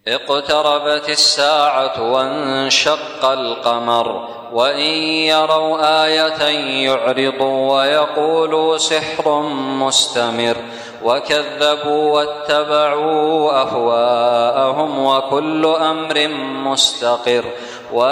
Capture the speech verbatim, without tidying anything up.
اقتربت الساعة وانشق القمر وإن يروا آية يعرضوا ويقولوا سحر مستمر وكذبوا واتبعوا أهواءهم وكل أمر مستقر.